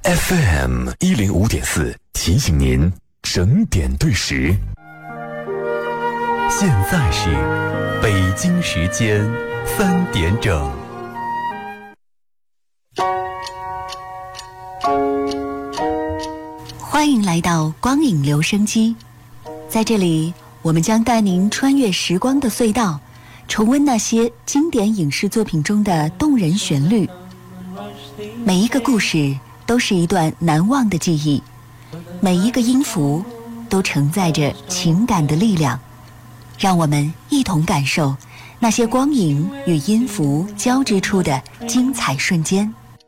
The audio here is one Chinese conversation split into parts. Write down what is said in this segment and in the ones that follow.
FM105.4提醒您整点对时。现在是北京时间3点整。 欢迎来到光影留声机，在这里我们将带您穿越时光的隧道，重温那些经典影视作品中的动人旋律。每一个故事都是一段难忘的记忆，每一个音符都承载着情感的力量。让我们一同感受那些光影与音符交织出的精彩瞬间。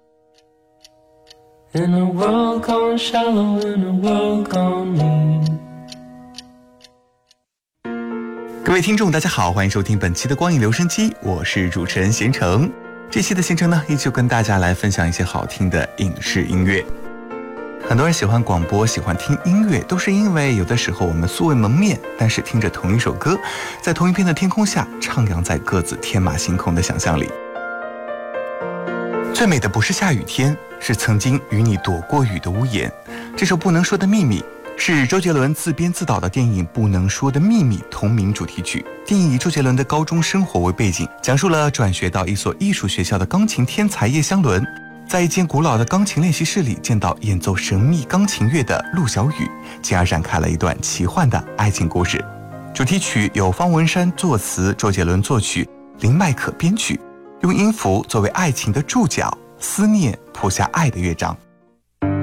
In a world gone shallow, in a world gone mean。 各位听众大家好，欢迎收听本期的光影留声机，我是主持人贤成。这期的贤成呢，依旧跟大家来分享一些好听的影视音乐。很多人喜欢广播，喜欢听音乐，都是因为有的时候我们素未谋面，但是听着同一首歌，在同一片的天空下，徜徉在各自天马行空的想象里。最美的不是下雨天，是曾经与你躲过雨的屋檐。这首《不能说的秘密》是周杰伦自编自导的电影《不能说的秘密》同名主题曲。电影以周杰伦的高中生活为背景，讲述了转学到一所艺术学校的钢琴天才叶湘伦，在一间古老的钢琴练习室里见到演奏神秘钢琴乐的陆小雨，进而展开了一段奇幻的爱情故事。主题曲由方文山作词，周杰伦作曲，林迈可编曲，用音符作为爱情的注脚，思念谱下爱的乐章。